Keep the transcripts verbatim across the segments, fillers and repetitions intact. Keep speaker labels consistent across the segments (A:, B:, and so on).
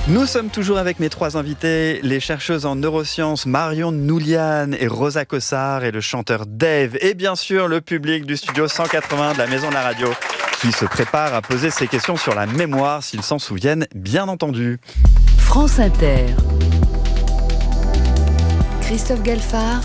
A: Nous sommes toujours avec mes trois invités, les chercheuses en neurosciences Marion Nouliane et Rosa Cossard et le chanteur Dave. Et bien sûr, le public du studio cent quatre-vingts de la Maison de la Radio qui se prépare à poser ses questions sur la mémoire, s'ils s'en souviennent, bien entendu.
B: France Inter. Christophe Galfard.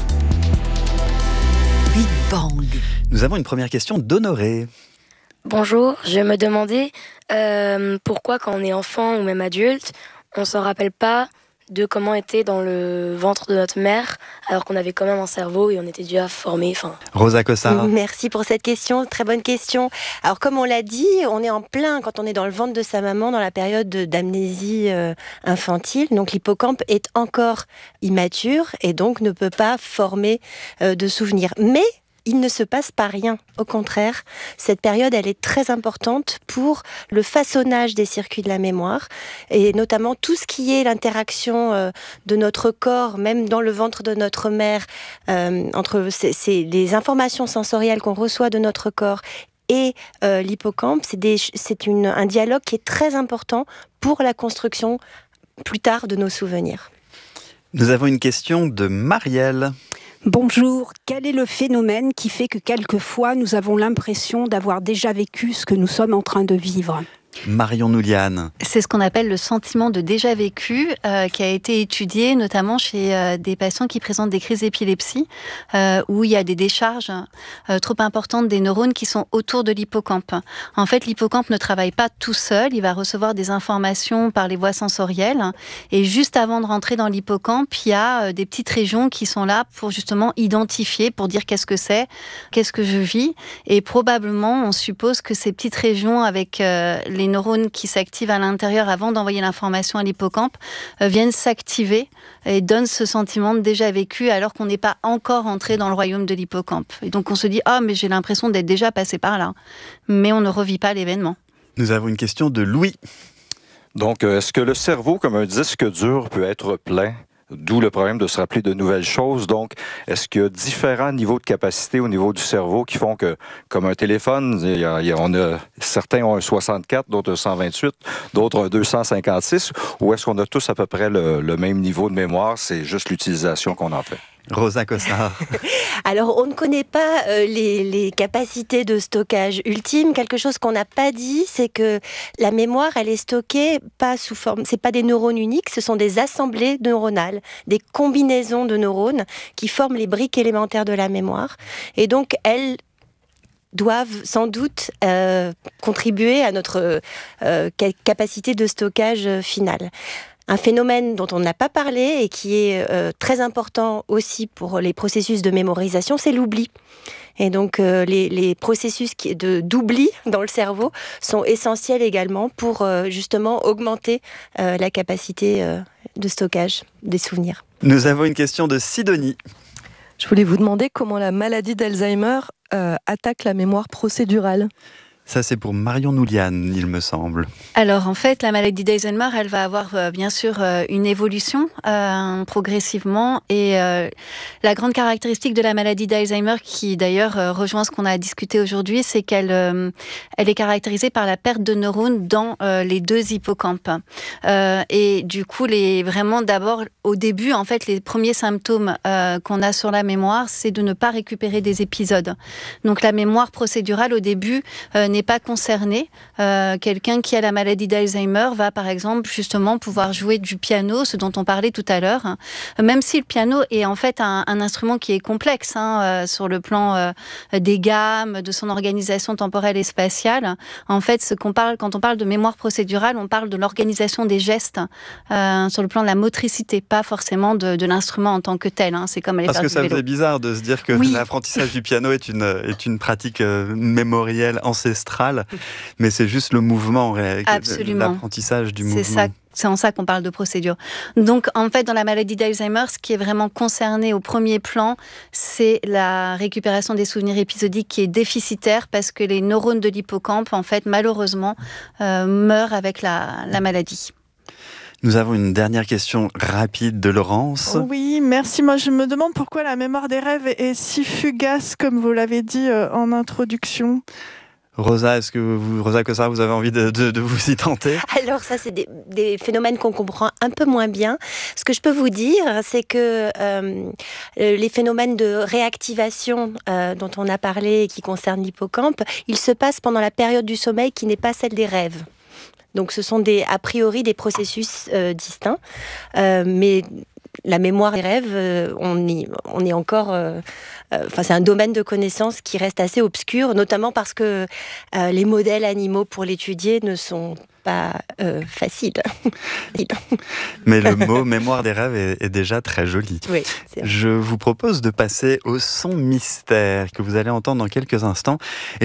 B: Big Bang.
A: Nous avons une première question d'Honoré.
C: Bonjour, je me demandais euh, pourquoi quand on est enfant ou même adulte, on ne s'en rappelle pas de comment était dans le ventre de notre mère, alors qu'on avait quand même un cerveau et on était déjà formé. Fin...
A: Rosa Cossard.
D: Merci pour cette question, très bonne question. Alors comme on l'a dit, on est en plein quand on est dans le ventre de sa maman dans la période d'amnésie euh, infantile. Donc l'hippocampe est encore immature et donc ne peut pas former euh, de souvenirs. Mais il ne se passe pas rien. Au contraire, cette période, elle est très importante pour le façonnage des circuits de la mémoire et notamment tout ce qui est l'interaction euh, de notre corps, même dans le ventre de notre mère, euh, entre c'est, c'est les informations sensorielles qu'on reçoit de notre corps et euh, l'hippocampe. C'est, des, c'est une, un dialogue qui est très important pour la construction plus tard de nos souvenirs.
A: Nous avons une question de Marielle.
E: Bonjour, quel est le phénomène qui fait que quelquefois nous avons l'impression d'avoir déjà vécu ce que nous sommes en train de vivre ?
A: Marion Nouliane.
F: C'est ce qu'on appelle le sentiment de déjà vécu, euh, qui a été étudié notamment chez euh, des patients qui présentent des crises d'épilepsie, euh, où il y a des décharges euh, trop importantes des neurones qui sont autour de l'hippocampe. En fait, l'hippocampe ne travaille pas tout seul, il va recevoir des informations par les voies sensorielles, et juste avant de rentrer dans l'hippocampe, il y a euh, des petites régions qui sont là pour justement identifier, pour dire qu'est-ce que c'est, qu'est-ce que je vis, et probablement on suppose que ces petites régions avec euh, les neurones qui s'activent à l'intérieur avant d'envoyer l'information à l'hippocampe euh, viennent s'activer et donnent ce sentiment de déjà vécu alors qu'on n'est pas encore entré dans le royaume de l'hippocampe. Et donc on se dit « Ah, mais j'ai l'impression d'être déjà passé par là ». Mais on ne revit pas l'événement.
A: Nous avons une question de Louis.
G: Donc, est-ce que le cerveau, comme un disque dur, peut être plein? D'où le problème de se rappeler de nouvelles choses. Donc, est-ce qu'il y a différents niveaux de capacité au niveau du cerveau qui font que, comme un téléphone, il y a, il y a, on a, certains ont un soixante-quatre, d'autres un cent vingt-huit, d'autres un deux cent cinquante-six, ou est-ce qu'on a tous à peu près le, le même niveau de mémoire? C'est juste l'utilisation qu'on en fait.
A: Rosa Cossard.
D: Alors, on ne connaît pas euh, les, les capacités de stockage ultimes. Quelque chose qu'on n'a pas dit, c'est que la mémoire, elle est stockée pas sous forme. C'est pas des neurones uniques, ce sont des assemblées neuronales, des combinaisons de neurones qui forment les briques élémentaires de la mémoire. Et donc, elles doivent sans doute euh, contribuer à notre euh, capacité de stockage finale. Un phénomène dont on n'a pas parlé et qui est euh, très important aussi pour les processus de mémorisation, c'est l'oubli. Et donc euh, les, les processus qui, de, d'oubli dans le cerveau sont essentiels également pour euh, justement augmenter euh, la capacité euh, de stockage des souvenirs.
A: Nous avons une question de Sidonie.
H: Je voulais vous demander comment la maladie d'Alzheimer euh, attaque la mémoire procédurale.
A: Ça, c'est pour Marion Nouliane, il me semble.
F: Alors, en fait, la maladie d'Alzheimer, elle va avoir, euh, bien sûr, euh, une évolution euh, progressivement. Et euh, la grande caractéristique de la maladie d'Alzheimer, qui d'ailleurs euh, rejoint ce qu'on a discuté aujourd'hui, c'est qu'elle euh, elle est caractérisée par la perte de neurones dans euh, les deux hippocampes. Euh, et du coup, les, vraiment, d'abord, au début, en fait, les premiers symptômes euh, qu'on a sur la mémoire, c'est de ne pas récupérer des épisodes. Donc, la mémoire procédurale, au début, euh, n'est pas concerné. Euh, quelqu'un qui a la maladie d'Alzheimer va, par exemple, justement pouvoir jouer du piano, ce dont on parlait tout à l'heure, même si le piano est en fait un, un instrument qui est complexe hein, euh, sur le plan euh, des gammes, de son organisation temporelle et spatiale. En fait, ce qu'on parle, quand on parle de mémoire procédurale, on parle de l'organisation des gestes euh, sur le plan de la motricité, pas forcément de, de l'instrument en tant que tel. Hein. C'est comme aller
A: Parce
F: faire
A: que
F: du
A: ça
F: vélo.
A: faisait bizarre de se dire que oui. L'apprentissage du piano est une, est une pratique euh, mémorielle ancestrale. Mais c'est juste le mouvement,
F: Absolument.
A: L'apprentissage du
F: c'est
A: mouvement.
F: Ça, c'est en ça qu'on parle de procédure. Donc, en fait, dans la maladie d'Alzheimer, ce qui est vraiment concerné au premier plan, c'est la récupération des souvenirs épisodiques qui est déficitaire parce que les neurones de l'hippocampe, en fait, malheureusement, euh, meurent avec la, la maladie.
A: Nous avons une dernière question rapide de Laurence.
I: Oui, merci. Moi, je me demande pourquoi la mémoire des rêves est si fugace, comme vous l'avez dit euh, en introduction.
A: Rosa, est-ce que vous, Rosa Kossar, vous avez envie de, de, de vous y tenter?
D: Alors ça, c'est des, des phénomènes qu'on comprend un peu moins bien. Ce que je peux vous dire, c'est que euh, les phénomènes de réactivation euh, dont on a parlé et qui concernent l'hippocampe, ils se passent pendant la période du sommeil qui n'est pas celle des rêves. Donc ce sont des, a priori des processus euh, distincts, euh, mais la mémoire des rêves, euh, on, y, on est encore... Euh, Enfin, c'est un domaine de connaissances qui reste assez obscur, notamment parce que euh, les modèles animaux pour l'étudier ne sont pas euh, faciles.
A: Mais le mot mémoire des rêves est, est déjà très joli.
D: Oui, c'est vrai.
A: Je vous propose de passer au son mystère que vous allez entendre dans quelques instants. Et